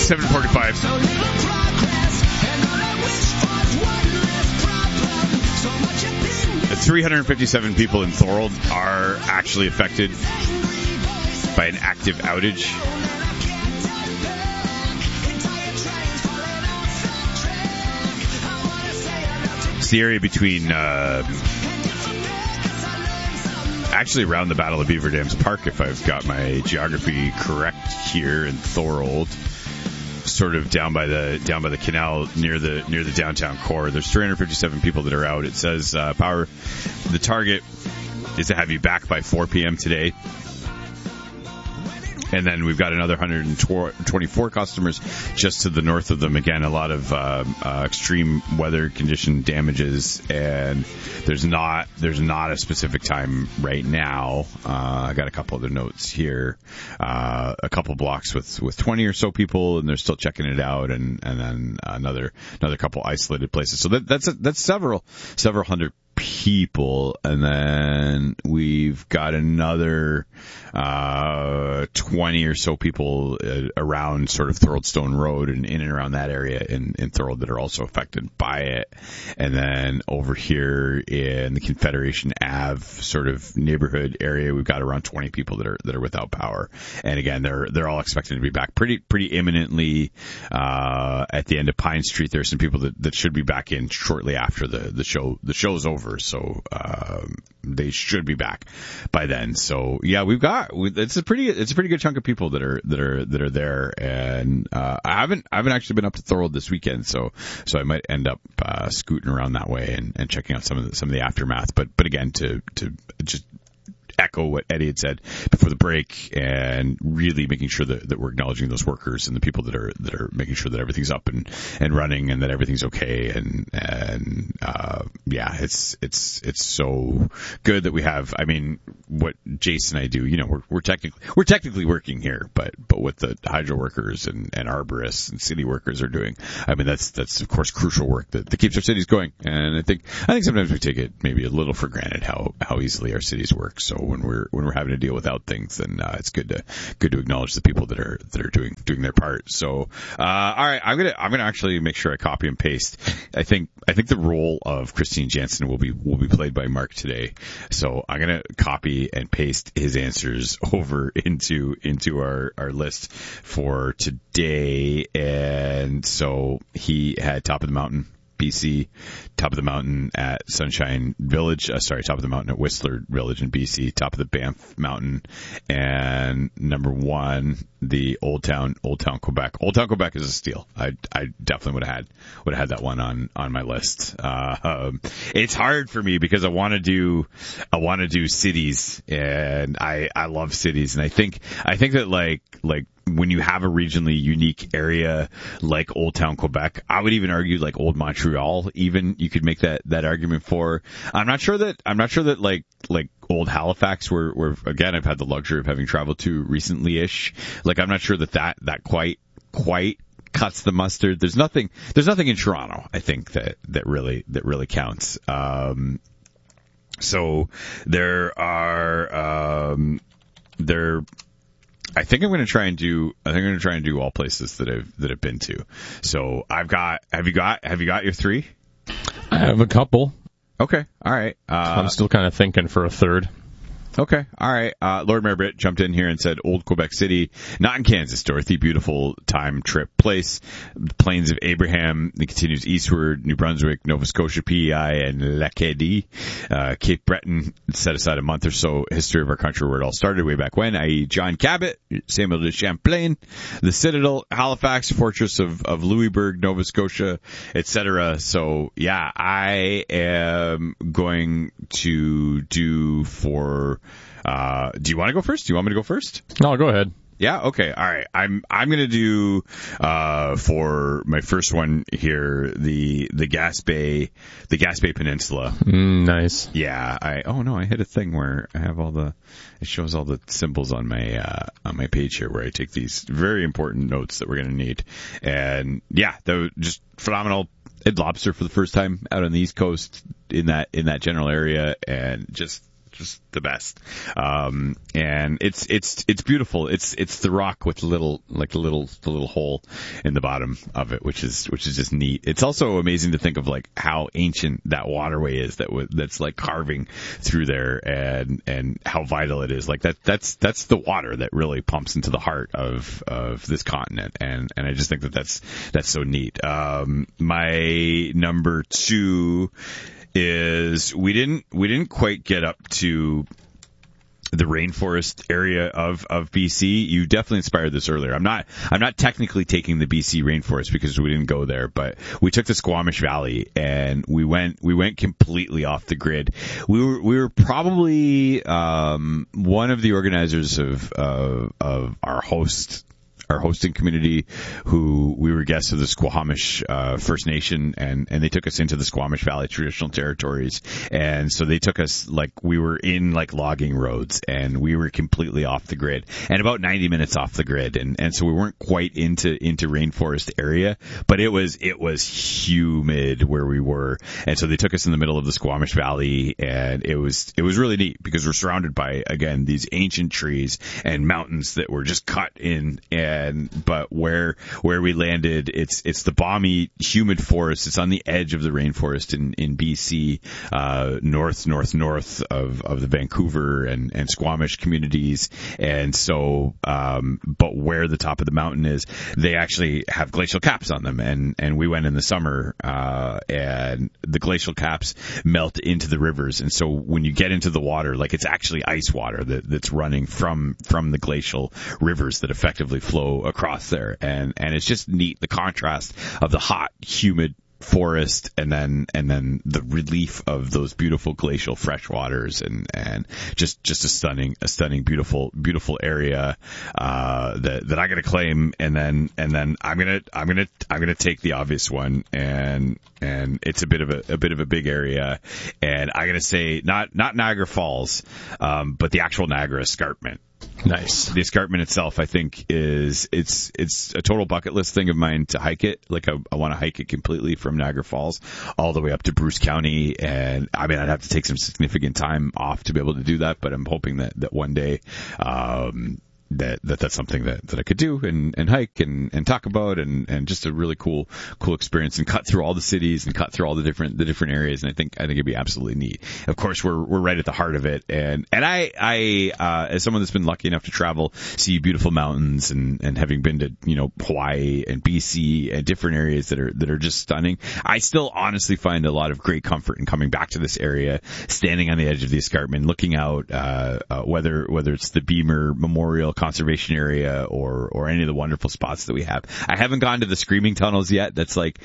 357 people in Thorold are actually affected by an active outage. It's the area between, actually around the Battle of Beaver Dams Park, if I've got my geography correct here in Thorold. Sort of down by the canal near the downtown core. There's 357 people that are out. It says power. The target is to have you back by 4 p.m. today. And then we've got another 124 customers just to the north of them. Again, a lot of extreme weather condition damages, and there's not a specific time right now. I got a couple other notes here. A couple blocks with 20 or so people, and they're still checking it out, and then another couple isolated places. So that's several hundred people, and then we've got another 20 or so people around sort of Thoroldstone Road and in and around that area in Thorold that are also affected by it. And then over here in the Confederation Ave sort of neighborhood area, we've got around 20 people that are without power. And again, they're all expected to be back pretty imminently. At the end of Pine Street, there's some people that should be back in shortly after the show's over. So they should be back by then. So yeah, it's a pretty good chunk of people that are there. And I haven't actually been up to Thorold this weekend, so I might end up scooting around that way and checking out some of the aftermath. But again, to just echo what Eddie had said before the break, and really making sure that we're acknowledging those workers and the people that are making sure that everything's up and running and that everything's okay. And yeah, it's so good that we have. I mean, what Jason and I do, we're technically working here, but what the hydro workers and arborists and city workers are doing, I mean, that's of course crucial work that keeps our cities going. And I think sometimes we take it maybe a little for granted how easily our cities work. So when we're having to deal without things, then it's good to acknowledge the people that are doing their part. So all right, I'm gonna actually make sure I copy and paste. I think the role of Christine Jansen will be played by Mark today. So I'm gonna copy and paste his answers over into our list for today. And so he had top of the mountain BC, top of the mountain at Sunshine Village, top of the mountain at Whistler Village in BC, top of the Banff Mountain, and number 1, the Old Town Quebec. Old Town Quebec is a steal. I definitely would have had that one on my list. It's hard for me because I want to do cities, and I love cities, and I think that like when you have a regionally unique area like Old Town Quebec, I would even argue like Old Montreal, even you could make that argument for. I'm not sure that like Old Halifax, where again I've had the luxury of having traveled to recently-ish. Like I'm not sure that quite cuts the mustard. There's nothing in Toronto, I think, that really counts. So there are I think I'm going to try and do all places that I've been to. So have you got your 3? I have a couple. Okay. All right. I'm still kind of thinking for a third. Okay. All right. Lord Mayor Britt jumped in here and said Old Quebec City, not in Kansas, Dorothy. Beautiful time trip place. The Plains of Abraham. It continues eastward. New Brunswick, Nova Scotia, PEI, and L'Acadie. Cape Breton set aside a month or so. History of our country, where it all started way back when, i.e. John Cabot, Samuel de Champlain, the Citadel, Halifax, Fortress of Louisbourg, Nova Scotia, etc. So yeah, I am going to do for. Do you want to go first? Do you want me to go first? No, go ahead. Yeah. Okay. All right. I'm going to do, for my first one here, the Gaspé Peninsula. Nice. Yeah. I hit a thing where I have it shows all the symbols on my page here where I take these very important notes that we're going to need. And yeah, they were just phenomenal. Had lobster for the first time out on the East Coast in that general area, and just just the best. And it's beautiful. It's the rock with the little hole in the bottom of it, which is just neat. It's also amazing to think of like how ancient that waterway is that's like carving through there, and how vital it is. Like that's the water that really pumps into the heart of this continent, and I just think that's so neat. My number 2 is we didn't quite get up to the rainforest area of BC. You definitely inspired this earlier. I'm not technically taking the BC rainforest because we didn't go there, but we took the Squamish Valley and we went completely off the grid. We were probably one of the organizers of our hosting community, who we were guests of the Squamish First Nation, and they took us into the Squamish Valley traditional territories. And so they took us, like, we were in like logging roads, and we were completely off the grid and about 90 minutes off the grid. And so we weren't quite into rainforest area, but it was humid where we were. And so they took us in the middle of the Squamish Valley, and it was really neat because we're surrounded by, again, these ancient trees and mountains that were just cut in. But where we landed, it's the balmy, humid forest. It's on the edge of the rainforest in BC, north of the Vancouver and Squamish communities. And so, but where the top of the mountain is, they actually have glacial caps on them. And we went in the summer, and the glacial caps melt into the rivers. And so when you get into the water, like, it's actually ice water that's running from the glacial rivers that effectively flow across there, and it's just neat, the contrast of the hot, humid forest and then the relief of those beautiful glacial freshwaters, and just a stunning beautiful area that I gotta claim, and then I'm gonna take the obvious one, and it's a bit of a big area, and I gotta say not Niagara Falls, but the actual Niagara Escarpment. Nice. The escarpment itself, I think, it's a total bucket list thing of mine to hike it. Like, I want to hike it completely from Niagara Falls all the way up to Bruce County, and I mean, I'd have to take some significant time off to be able to do that, but I'm hoping that one day that's something that I could do and hike and talk about, and just a really cool experience, and cut through all the cities and cut through all the different areas. And I think it'd be absolutely neat. Of course, we're right at the heart of it. And I as someone that's been lucky enough to travel, see beautiful mountains, and having been to, Hawaii and BC and different areas that are just stunning, I still honestly find a lot of great comfort in coming back to this area, standing on the edge of the escarpment, looking out, whether it's the Beamer Memorial Conservation Area or any of the wonderful spots that we have. I haven't gone to the Screaming Tunnels yet. That's like